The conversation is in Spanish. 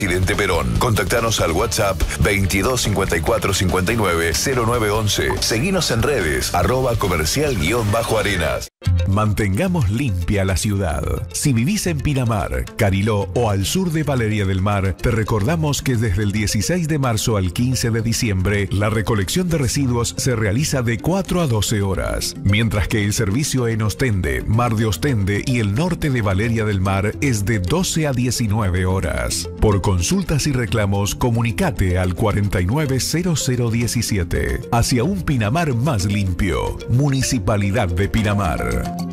Presidente Perón. Contactanos al WhatsApp 22 54 59 0911. Seguinos en redes, @comercial_arenas. Mantengamos limpia la ciudad. Si vivís en Pinamar, Cariló o al sur de Valeria del Mar, te recordamos que desde el 16 de marzo al 15 de diciembre, la recolección de residuos se realiza de 4 a 12 horas, mientras que el servicio en Ostende, Mar de Ostende y el norte de Valeria del Mar es de 12 a 19 horas. Por consultas y reclamos, comunicate al 490017. Hacia un Pinamar más limpio. Municipalidad de Pinamar.